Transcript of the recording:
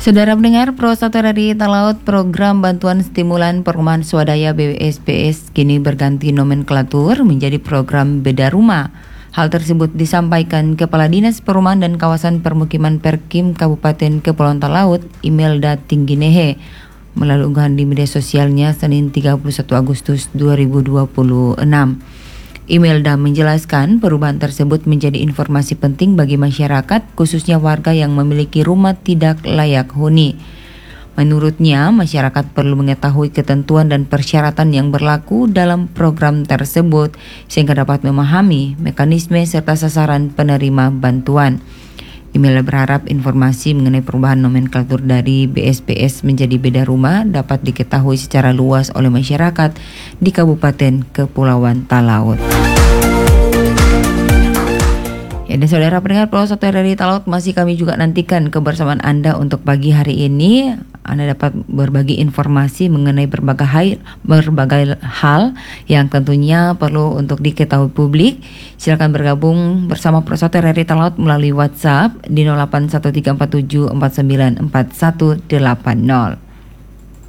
Saudara pendengar, Pro 1 RRI Talaut, program bantuan stimulan perumahan swadaya BSPS kini berganti nomenklatur menjadi program Beda Rumah. Hal tersebut disampaikan Kepala Dinas Perumahan dan Kawasan Permukiman Perkim Kabupaten Kepulauan Talaut, Imelda Tingginehe, melalui unggahan di media sosialnya Senin 31 Agustus 2026. Imelda menjelaskan perubahan tersebut menjadi informasi penting bagi masyarakat, khususnya warga yang memiliki rumah tidak layak huni. Menurutnya, masyarakat perlu mengetahui ketentuan dan persyaratan yang berlaku dalam program tersebut sehingga dapat memahami mekanisme serta sasaran penerima bantuan. Imelda berharap informasi mengenai perubahan nomenklatur dari BSPS menjadi Beda Rumah dapat diketahui secara luas oleh masyarakat di Kabupaten Kepulauan Talaut. Ya, dan saudara pendengar Pro 1 RRI Talaut, masih kami juga nantikan kebersamaan Anda untuk pagi hari ini. Anda dapat berbagi informasi mengenai berbagai hal yang tentunya perlu untuk diketahui publik. Silakan bergabung bersama Pro 1 RRI Talaut melalui WhatsApp di 081347494180.